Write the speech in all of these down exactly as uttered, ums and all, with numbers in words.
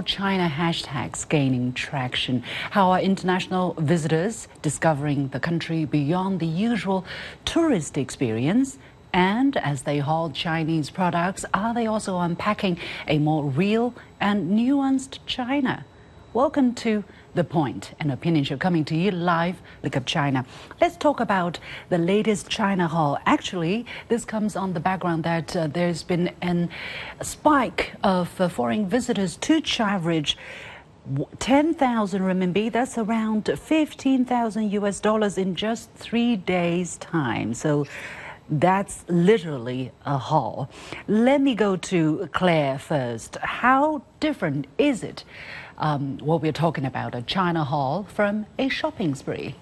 more China hashtags gaining traction? How are international visitors discovering the country beyond the usual tourist experience? And as they haul Chinese products, are they also unpacking a more real and nuanced China? Welcome to The Point, an opinion show coming to you live, Look Up China. Let's talk about the latest China haul. Actually, this comes on the background that uh, there's been an, a spike of uh, foreign visitors to China. ten thousand renminbi, that's around fifteen thousand U S dollars in just three days' time. So that's literally a haul. Let me go to Claire first. How different is it, um, what we're talking about, a China haul from a shopping spree?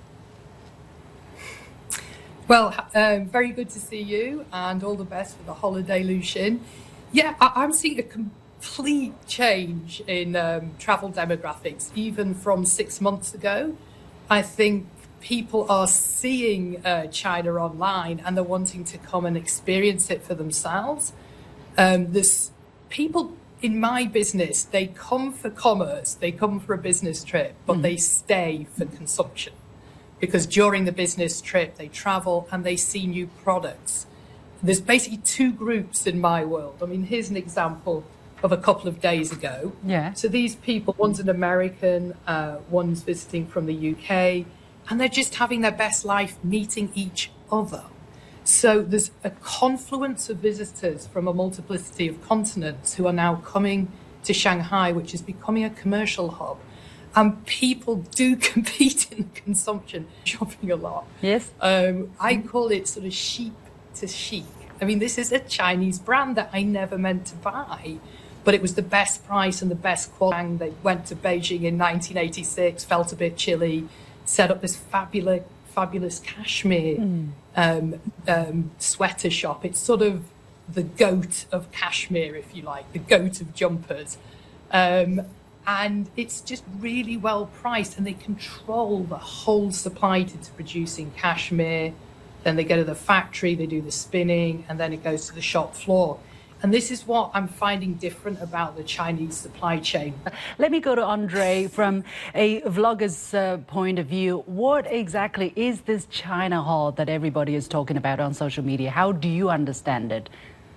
Well, um, very good to see you and all the best for the holiday, Lucian. Yeah, I- I'm seeing a complete change in um, travel demographics, even from six months ago. I think people are seeing uh, China online and they're wanting to come and experience it for themselves. Um, there's people in my business, they come for commerce, they come for a business trip, but mm. they stay for consumption. Because during the business trip, they travel and they see new products. There's basically two groups in my world. I mean, here's an example of a couple of days ago. Yeah. So these people, one's an American, uh, one's visiting from the U K, and they're just having their best life meeting each other. So there's a confluence of visitors from a multiplicity of continents who are now coming to Shanghai, which is becoming a commercial hub. And people do compete in consumption, shopping a lot. Yes. Um, I call it sort of chic to chic. I mean, this is a Chinese brand that I never meant to buy, but it was the best price and the best quality. They went to Beijing in nineteen eighty-six, felt a bit chilly, set up this fabulous, fabulous cashmere mm. um, um, sweater shop. It's sort of the goat of cashmere, if you like, the goat of jumpers. Um, and it's just really well priced, and they control the whole supply to, to producing cashmere. Then they go to the factory, they do the spinning, and then it goes to the shop floor. And this is what I'm finding different about the Chinese supply chain. Let me go to Andre from a vlogger's uh, point of view. What exactly is this China haul that everybody is talking about on social media? How do you understand it?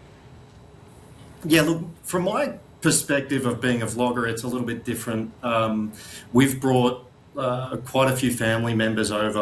Yeah, look, from my perspective of being a vlogger, it's a little bit different. Um, we've brought uh, quite a few family members over